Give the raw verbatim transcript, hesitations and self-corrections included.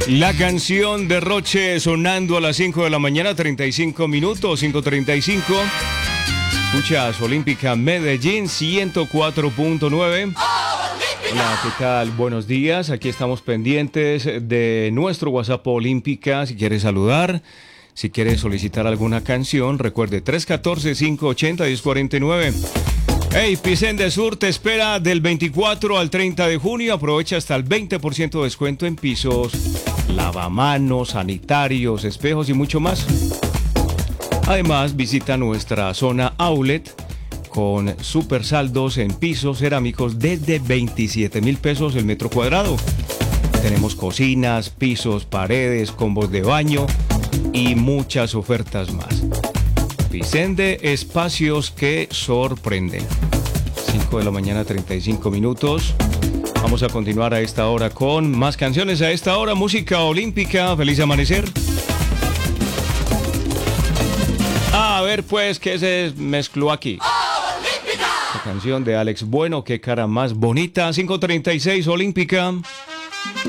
La canción de Roche sonando a las cinco de la mañana, treinta y cinco minutos, cinco treinta y cinco. Escuchas Olímpica Medellín ciento cuatro punto nueve. Hola, ¿qué tal? Buenos días. Aquí estamos pendientes de nuestro WhatsApp Olímpica. Si quieres saludar, si quieres solicitar alguna canción, recuerde tres uno cuatro, cinco ocho cero, uno cero cuatro nueve. Hey, Picen de Sur te espera del veinticuatro al treinta de junio. Aprovecha hasta el veinte por ciento de descuento en pisos, lavamanos, sanitarios, espejos y mucho más. Además, visita nuestra zona outlet con super saldos en pisos cerámicos desde veintisiete mil pesos el metro cuadrado. Tenemos cocinas, pisos, paredes, combos de baño y muchas ofertas más. Vicende, espacios que sorprenden. cinco de la mañana, treinta y cinco minutos. Vamos a continuar a esta hora con más canciones. A esta hora, música olímpica. Feliz amanecer. A ver, pues, ¿qué se mezcló aquí? ¡Olímpica! La canción de Alex Bueno, qué cara más bonita. cinco treinta y seis, Olímpica.